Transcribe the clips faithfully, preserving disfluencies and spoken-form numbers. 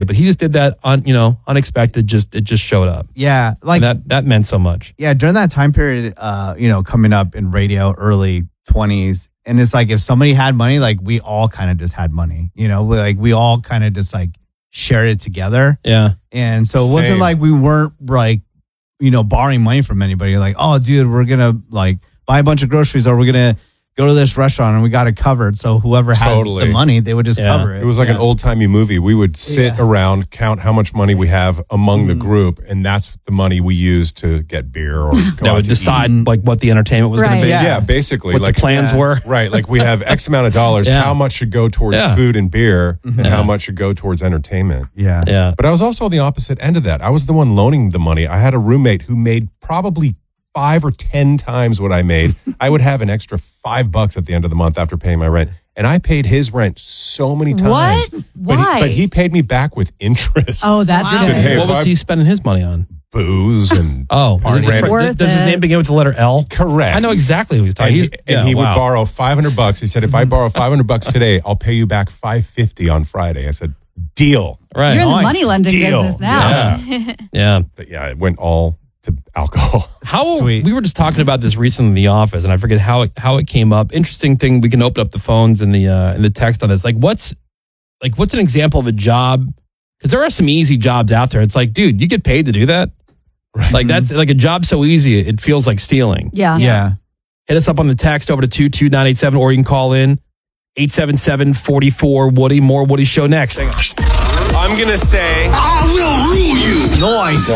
but he just did that on, you know, unexpected. Just it just showed up. Yeah, like and that that meant so much. Yeah, during that time period, uh, you know, coming up in radio, early twenties, and it's like if somebody had money, like we all kind of just had money. You know, like we all kind of just like shared it together. Yeah, and so it Same. wasn't like we weren't like, you know, borrowing money from anybody. Like, oh, dude, we're gonna like buy a bunch of groceries, or we're gonna go to this restaurant and we got it covered. So whoever Totally. had the money, they would just Yeah. cover it. It was like Yeah. an old timey movie. We would sit Yeah. around, count how much money we have among the group, and that's the money we used to get beer or go That out would to decide eat. like what the entertainment was going Right. to be. Yeah, Yeah. basically. What like the plans yeah. were. Right, like we have X amount of dollars. Yeah. How much should go towards Yeah. food and beer, and Yeah. how much should go towards entertainment? yeah. Yeah. But I was also on the opposite end of that. I was the one loaning the money. I had a roommate who made probably five or ten times what I made. I would have an extra five bucks at the end of the month after paying my rent. And I paid his rent so many times. What? But Why? He, but he paid me back with interest. Oh, that's Wow. it. Hey, what if was I- he spending his money on? Booze and Oh, Party. is it different? Worth does his it. name begin with the letter L? Correct. I know exactly who he's talking. And he, He's, and yeah, he wow. would borrow five hundred bucks. He said, if I borrow five hundred bucks today, I'll pay you back five fifty on Friday. I said, deal. Right. You're in the Nice. money lending Deal. business now. Yeah. Yeah. But yeah, it went all to alcohol. How Sweet. we were just talking about this recently in the office, and I forget how it how it came up. Interesting thing. We can open up the phones and the uh, and the text on this. Like, what's like what's an example of a job? Because there are some easy jobs out there. It's like, dude, you get paid to do that. Right. Like that's like a job so easy it feels like stealing. Yeah. Yeah. Hit us up on the text over to two two nine eight seven, or you can call in eight seven seven, four four, Woody. More Woody Show next. Hang on. I'm gonna say I will rule you. Nice.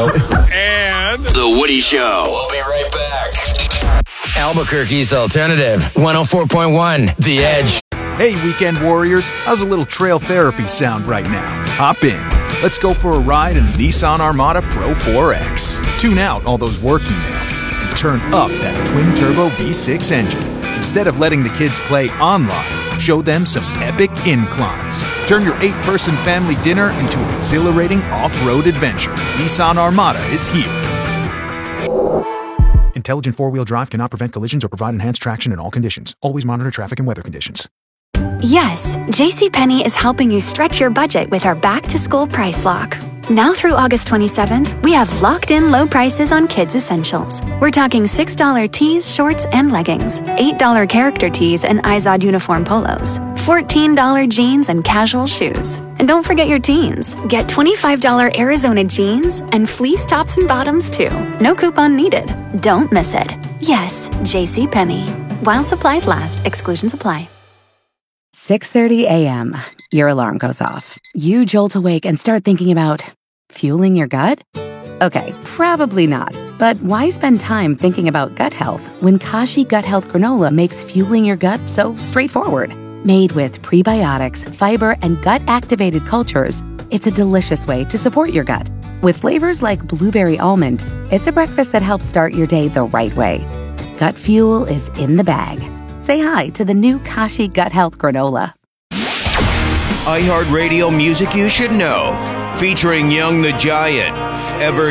and The Woody Show. we'll be right back. Albuquerque's alternative, one oh four point one, The Edge. Hey, weekend warriors, how's a little trail therapy sound right now? Hop in. Let's go for a ride in the Nissan Armada Pro four X. Tune out all those work emails and turn up that twin-turbo V six engine. Instead of letting the kids play online, show them some epic inclines. Turn your eight-person family dinner into an exhilarating off-road adventure. Nissan Armada is here. Intelligent four-wheel drive cannot prevent collisions or provide enhanced traction in all conditions. Always monitor traffic and weather conditions. Yes, JCPenney is helping you stretch your budget with our back-to-school price lock. Now through August twenty-seventh, we have locked-in low prices on kids' essentials. We're talking six dollar tees, shorts, and leggings, eight dollar character tees and Izod uniform polos, fourteen dollar jeans and casual shoes. And don't forget your teens. Get twenty-five dollar Arizona jeans and fleece tops and bottoms too. No coupon needed. Don't miss it. Yes, JCPenney. While supplies last, exclusions apply. six thirty a.m. Your alarm goes off. You jolt awake and start thinking about fueling your gut? Okay, probably not. But why spend time thinking about gut health when Kashi Gut Health Granola makes fueling your gut so straightforward? Made with prebiotics, fiber, and gut-activated cultures, it's a delicious way to support your gut. With flavors like blueberry almond, it's a breakfast that helps start your day the right way. Gut fuel is in the bag. Say hi to the new Kashi Gut Health Granola. iHeartRadio music you should know. Featuring Young the Giant, Ever